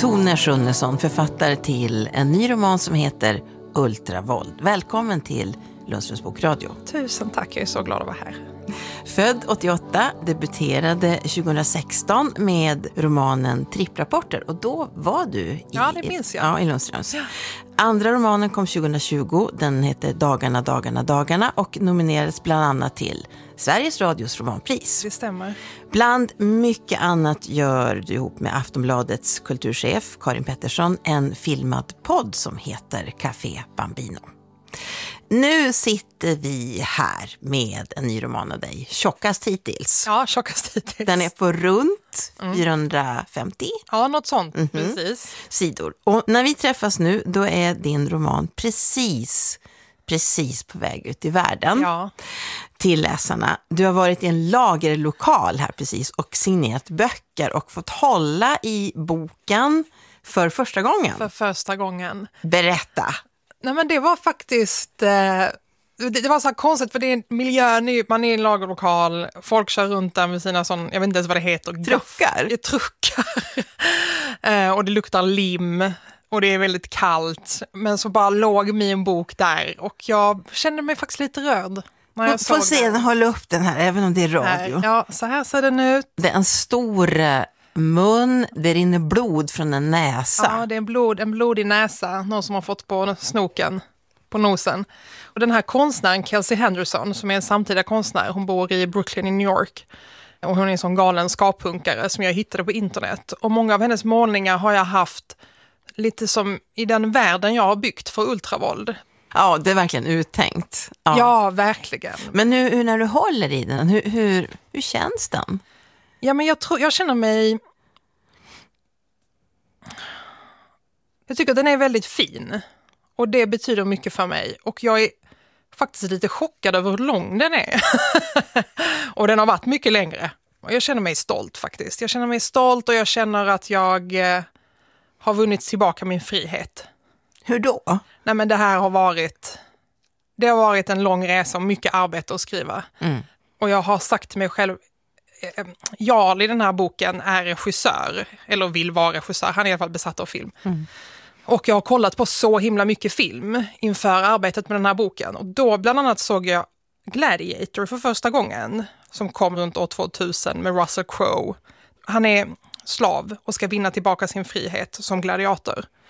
Tone Schunnesson, författare till en ny roman som heter Ultravåld. Välkommen till Lundströms bokradio. Tusen tack, jag är så glad att vara här. Född 88, debuterade 2016 med romanen Tripprapporter. Och då var du i Lundströms. Ja. Andra romanen kom 2020, den heter Dagarna och nominerades bland annat till Sveriges Radios romanpris. Det stämmer. Bland mycket annat gör du ihop med Aftonbladets kulturchef Karin Pettersson en filmad podd som heter Café Bambino. Nu sitter vi här med en ny roman av dig, Tjockast hittills. Ja, Tjockast hittills. Den är på runt 450. Ja, något sånt, precis. Sidor. Och när vi träffas nu, då är din roman precis på väg ut i världen. Ja. Till läsarna. Du har varit i en lagerlokal här precis och signerat böcker och fått hålla i boken för första gången. För första gången. Berätta. Nej, men det var faktiskt... Det var så här konstigt, för det är en miljö, man är i en lagerlokal, folk kör runt där med sina sån, jag vet inte ens vad det heter. Truckar. Och det luktar lim. Och det är väldigt kallt. Men så bara låg min bok där. Och jag kände mig faktiskt lite röd. Får se den, hålla upp den här, även om det är radio. Ja, så här ser den ut. Det är en stor mun, det rinner blod från en näsa. Ja, det är en blodig näsa. Någon som har fått på snoken, på nosen. Och den här konstnären, Kelsey Henderson, som är en samtida konstnär. Hon bor i Brooklyn i New York. Och hon är en sån galen skappunkare som jag hittade på internet. Och många av hennes målningar har jag haft lite som i den världen jag har byggt för ultravåld. Ja, det är verkligen uttänkt. Ja, verkligen. Men nu när du håller i den, hur känns den? Ja, men jag känner mig... Jag tycker att den är väldigt fin. Och det betyder mycket för mig. Och jag är faktiskt lite chockad över hur lång den är. Och den har varit mycket längre. Och jag känner mig stolt faktiskt. Jag känner mig stolt och jag känner att jag har vunnit tillbaka min frihet. Hur då? Nej, men det har varit en lång resa och mycket arbete att skriva. Och jag har sagt till mig själv, Jarl i den här boken är regissör, eller vill vara regissör, han är i alla fall besatt av film. Och jag har kollat på så himla mycket film inför arbetet med den här boken. Och då bland annat såg jag Gladiator för första gången, som kom runt år 2000 med Russell Crowe. Han är slav och ska vinna tillbaka sin frihet som gladiator.